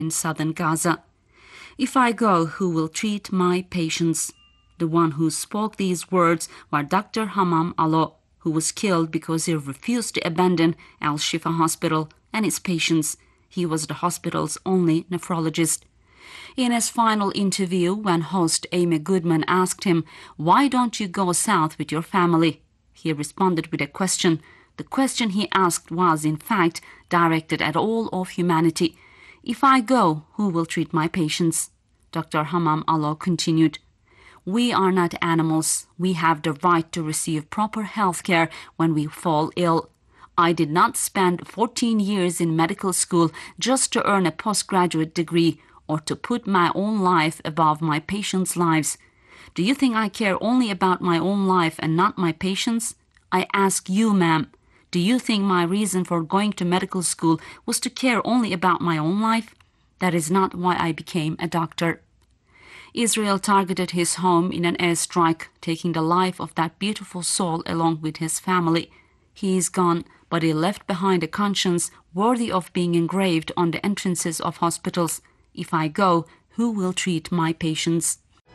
in southern Gaza. If I go, who will treat my patients? The one who spoke these words was Dr. Hammam Allo, who was killed because he refused to abandon Al-Shifa Hospital and its patients. He was the hospital's only nephrologist. In his final interview, when host Amy Goodman asked him, "Why don't you go south with your family?" he responded with a question. The question he asked was, in fact, directed at all of humanity. "If I go, who will treat my patients?" Dr. Hammam Allo continued, "We are not animals. We have the right to receive proper health care when we fall ill. I did not spend 14 years in medical school just to earn a postgraduate degree or to put my own life above my patients' lives. Do you think I care only about my own life and not my patients? I ask you, ma'am, do you think my reason for going to medical school was to care only about my own life? That is not why I became a doctor." Israel targeted his home in an airstrike, taking the life of that beautiful soul along with his family. He is gone, but he left behind a conscience worthy of being engraved on the entrances of hospitals. If I go, who will treat my patients?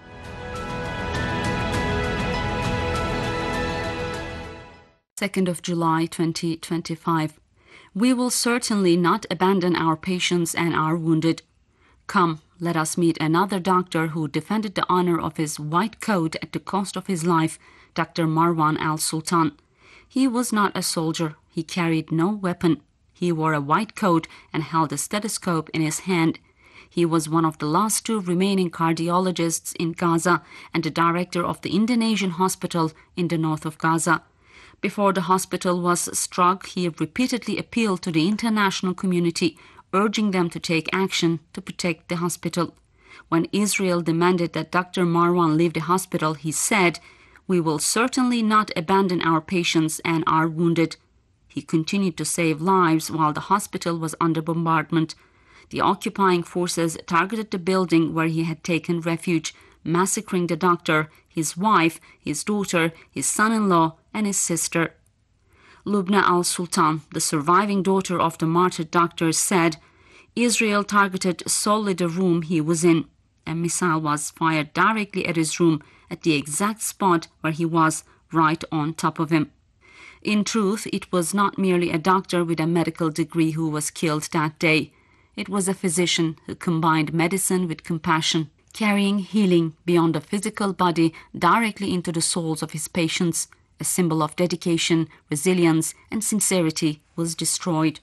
July 2, 2025. We will certainly not abandon our patients and our wounded. Come, let us meet another doctor who defended the honor of his white coat at the cost of his life, Dr. Marwan Al-Sultan. He was not a soldier. He carried no weapon. He wore a white coat and held a stethoscope in his hand. He was one of the last two remaining cardiologists in Gaza and the director of the Indonesian hospital in the north of Gaza. Before the hospital was struck, he repeatedly appealed to the international community, urging them to take action to protect the hospital. When Israel demanded that Dr. Marwan leave the hospital, he said, "We will certainly not abandon our patients and our wounded." He continued to save lives while the hospital was under bombardment. The occupying forces targeted the building where he had taken refuge, massacring the doctor, his wife, his daughter, his son-in-law, and his sister. Lubna al-Sultan, the surviving daughter of the martyred doctor, said, "Israel targeted solely the room he was in. A missile was fired directly at his room, at the exact spot where he was, right on top of him." In truth, it was not merely a doctor with a medical degree who was killed that day. It was a physician who combined medicine with compassion, carrying healing beyond the physical body directly into the souls of his patients. A symbol of dedication, resilience, and sincerity was destroyed.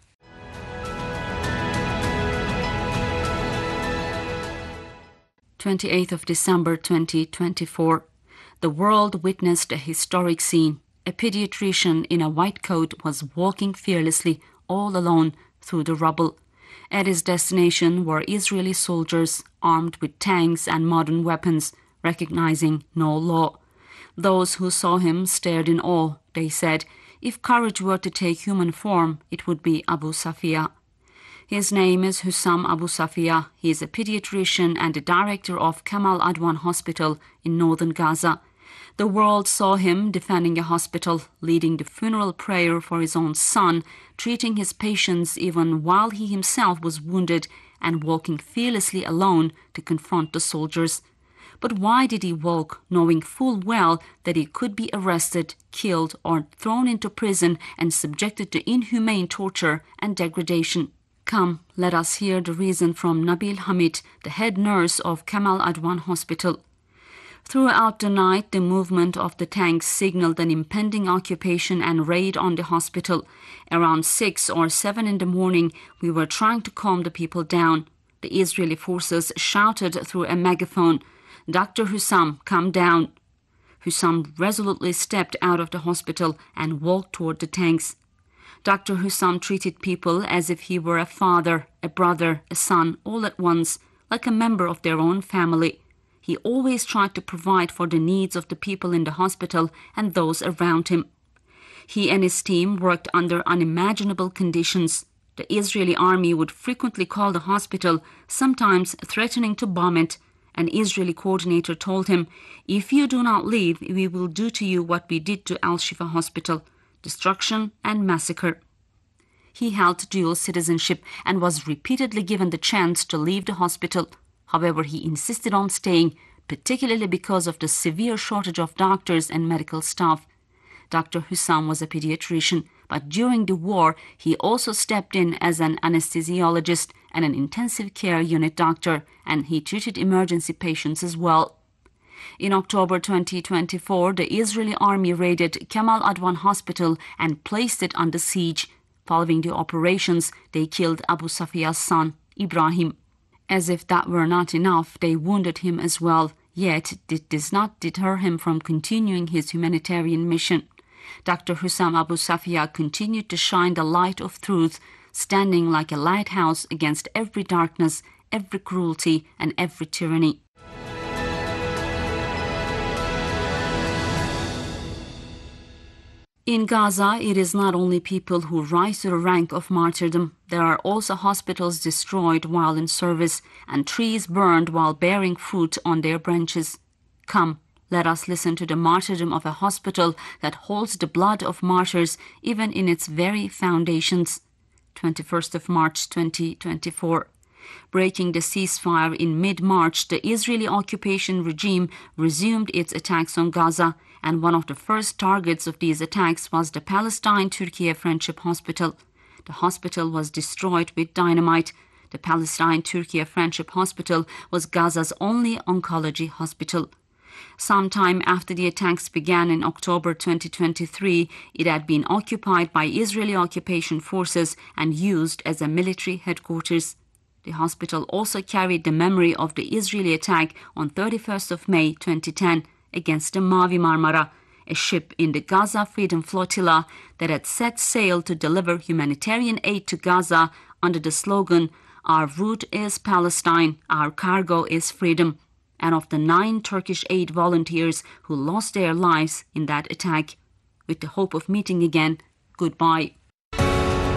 December 28, 2024. The world witnessed a historic scene. A pediatrician in a white coat was walking fearlessly, all alone, through the rubble. At his destination were Israeli soldiers armed with tanks and modern weapons, recognizing no law. Those who saw him stared in awe. They said, "If courage were to take human form, it would be Abu Safia." His name is Hussam Abu Safia. He is a pediatrician and the director of Kamal Adwan Hospital in northern Gaza. The world saw him defending a hospital, leading the funeral prayer for his own son, treating his patients even while he himself was wounded, and walking fearlessly alone to confront the soldiers. But why did he walk, knowing full well that he could be arrested, killed, or thrown into prison and subjected to inhumane torture and degradation? Come, let us hear the reason from Nabil Hamid, the head nurse of Kamal Adwan Hospital. Throughout the night, the movement of the tanks signaled an impending occupation and raid on the hospital. Around 6 or 7 in the morning, we were trying to calm the people down. The Israeli forces shouted through a megaphone, "Dr. Hussam, come down." Hussam resolutely stepped out of the hospital and walked toward the tanks. Dr. Hussam treated people as if he were a father, a brother, a son, all at once, like a member of their own family. He always tried to provide for the needs of the people in the hospital and those around him. He and his team worked under unimaginable conditions. The Israeli army would frequently call the hospital, sometimes threatening to bomb it. An Israeli coordinator told him, "If you do not leave, we will do to you what we did to Al-Shifa Hospital, destruction and massacre." He held dual citizenship and was repeatedly given the chance to leave the hospital. However, he insisted on staying, particularly because of the severe shortage of doctors and medical staff. Dr. Hussam was a pediatrician, but during the war, he also stepped in as an anesthesiologist and an intensive care unit doctor, and he treated emergency patients as well. In October 2024, the Israeli army raided Kemal Adwan Hospital and placed it under siege. Following the operations, they killed Abu Safia's son, Ibrahim. As if that were not enough, they wounded him as well, yet it does not deter him from continuing his humanitarian mission. Dr. Hussam Abu Safia continued to shine the light of truth, standing like a lighthouse against every darkness, every cruelty, and every tyranny. In Gaza, it is not only people who rise to the rank of martyrdom. There are also hospitals destroyed while in service and trees burned while bearing fruit on their branches. Come, let us listen to the martyrdom of a hospital that holds the blood of martyrs even in its very foundations. 21st of March 2024. Breaking the ceasefire in mid-March, the Israeli occupation regime resumed its attacks on Gaza, and one of the first targets of these attacks was the Palestine-Turkey Friendship Hospital. The hospital was destroyed with dynamite. The Palestine-Turkey Friendship Hospital was Gaza's only oncology hospital. Sometime after the attacks began in October 2023, it had been occupied by Israeli occupation forces and used as a military headquarters. The hospital also carried the memory of the Israeli attack on 31st of May 2010 against the Mavi Marmara, a ship in the Gaza Freedom Flotilla that had set sail to deliver humanitarian aid to Gaza under the slogan, "Our route is Palestine, our cargo is freedom," and of the 9 Turkish aid volunteers who lost their lives in that attack. With the hope of meeting again, goodbye.